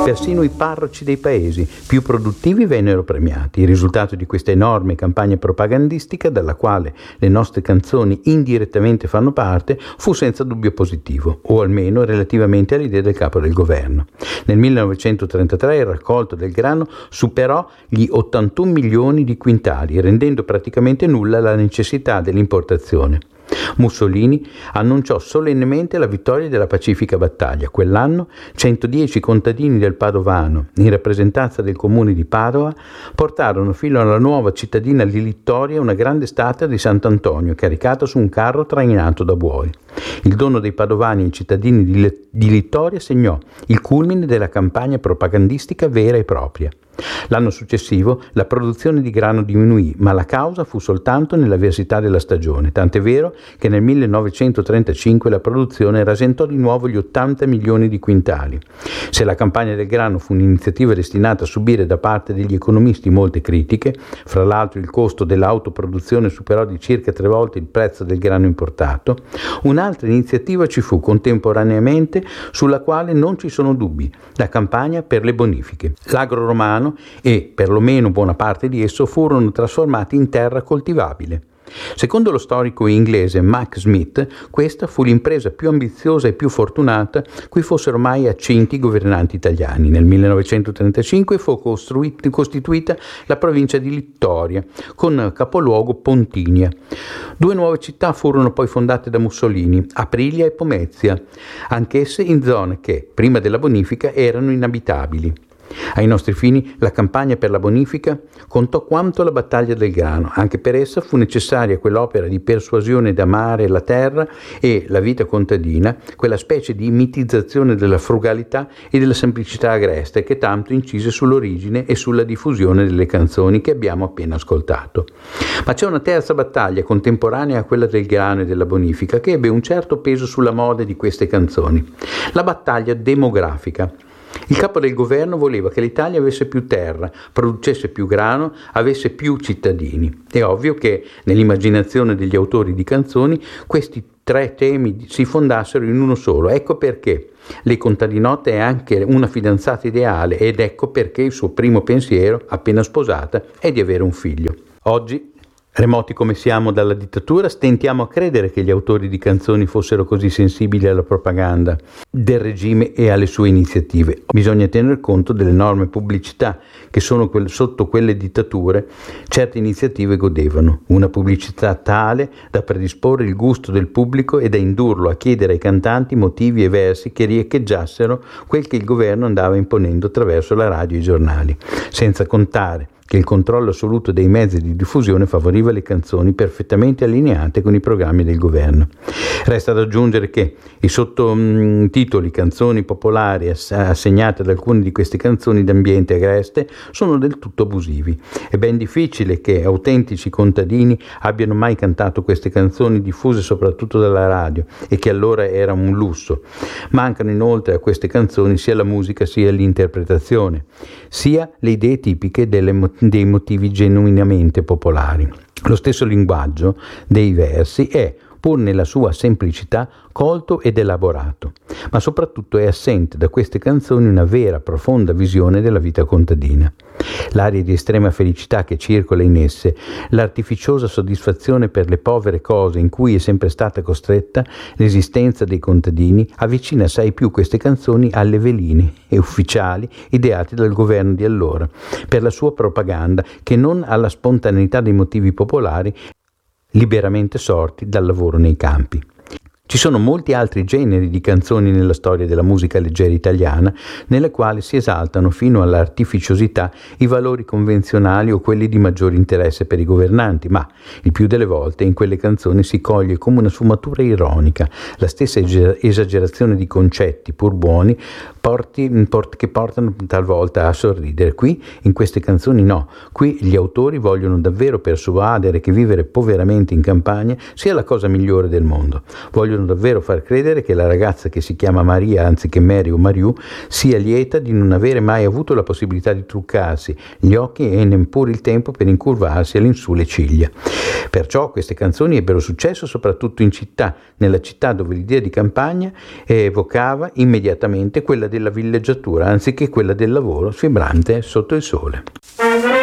Persino i parroci dei paesi più produttivi vennero premiati. Il risultato di questa enorme campagna propagandistica, dalla quale le nostre canzoni indirettamente fanno parte, fu senza dubbio positivo, o almeno relativamente all'idea del capo del governo. Nel 1933 il raccolto del grano superò gli 81 milioni di quintali, rendendo praticamente nulla la necessità dell'importazione. Mussolini annunciò solennemente la vittoria della pacifica battaglia. Quell'anno 110 contadini del Padovano, in rappresentanza del comune di Padova, portarono fino alla nuova cittadina di Littoria una grande statua di Sant'Antonio caricata su un carro trainato da buoi. Il dono dei padovani ai cittadini di Littoria segnò il culmine della campagna propagandistica vera e propria. L'anno successivo la produzione di grano diminuì, ma la causa fu soltanto nell'avversità della stagione, tant'è vero che nel 1935 la produzione rasentò di nuovo gli 80 milioni di quintali. Se la campagna del grano fu un'iniziativa destinata a subire da parte degli economisti molte critiche, fra l'altro il costo dell'autoproduzione superò di circa 3 volte il prezzo del grano importato, un'altra iniziativa ci fu contemporaneamente sulla quale non ci sono dubbi: la campagna per le bonifiche. L'agro romano e perlomeno buona parte di esso furono trasformati in terra coltivabile. Secondo lo storico inglese Mac Smith, questa fu l'impresa più ambiziosa e più fortunata cui fossero mai accinti i governanti italiani. Nel 1935 fu costituita la provincia di Littoria, con capoluogo Pontinia. 2 nuove città furono poi fondate da Mussolini, Aprilia e Pomezia, anch'esse in zone che, prima della bonifica, erano inabitabili. Ai nostri fini la campagna per la bonifica contò quanto la battaglia del grano. Anche per essa fu necessaria quell'opera di persuasione d'amare la terra e la vita contadina, quella specie di mitizzazione della frugalità e della semplicità agreste che tanto incise sull'origine e sulla diffusione delle canzoni che abbiamo appena ascoltato. Ma c'è una terza battaglia contemporanea a quella del grano e della bonifica che ebbe un certo peso sulla moda di queste canzoni: la battaglia demografica. Il capo del governo voleva che l'Italia avesse più terra, producesse più grano, avesse più cittadini. È ovvio che nell'immaginazione degli autori di canzoni questi 3 temi si fondassero in uno solo. Ecco perché Le contadinotte è anche una fidanzata ideale ed ecco perché il suo primo pensiero, appena sposata, è di avere un figlio. Oggi, remoti come siamo dalla dittatura, stentiamo a credere che gli autori di canzoni fossero così sensibili alla propaganda del regime e alle sue iniziative. Bisogna tener conto dell'enorme pubblicità che sotto quelle dittature certe iniziative godevano, una pubblicità tale da predisporre il gusto del pubblico e da indurlo a chiedere ai cantanti motivi e versi che riecheggiassero quel che il governo andava imponendo attraverso la radio e i giornali, senza contare che il controllo assoluto dei mezzi di diffusione favoriva le canzoni perfettamente allineate con i programmi del governo. Resta da aggiungere che i sottotitoli canzoni popolari assegnati ad alcune di queste canzoni d'ambiente agreste sono del tutto abusivi. È ben difficile che autentici contadini abbiano mai cantato queste canzoni diffuse soprattutto dalla radio e che allora era un lusso. Mancano inoltre a queste canzoni sia la musica sia l'interpretazione, sia le idee tipiche dei motivi genuinamente popolari. Lo stesso linguaggio dei versi è, pur nella sua semplicità, colto ed elaborato, ma soprattutto è assente da queste canzoni una vera, profonda visione della vita contadina. L'aria di estrema felicità che circola in esse, l'artificiosa soddisfazione per le povere cose in cui è sempre stata costretta l'esistenza dei contadini, avvicina assai più queste canzoni alle veline e ufficiali ideate dal governo di allora, per la sua propaganda, che non alla spontaneità dei motivi popolari liberamente sorti dal lavoro nei campi. Ci sono molti altri generi di canzoni nella storia della musica leggera italiana, nelle quali si esaltano fino all'artificiosità i valori convenzionali o quelli di maggiore interesse per i governanti, ma il più delle volte in quelle canzoni si coglie come una sfumatura ironica la stessa esagerazione di concetti, pur buoni, che portano talvolta a sorridere. Qui, in queste canzoni no, qui gli autori vogliono davvero persuadere che vivere poveramente in campagna sia la cosa migliore del mondo. Vogliono davvero far credere che la ragazza che si chiama Maria anziché Mary o Mariù sia lieta di non avere mai avuto la possibilità di truccarsi gli occhi e neppure il tempo per incurvarsi all'insù le ciglia. Perciò queste canzoni ebbero successo soprattutto in città, nella città dove l'idea di campagna evocava immediatamente quella della villeggiatura anziché quella del lavoro sfibrante sotto il sole.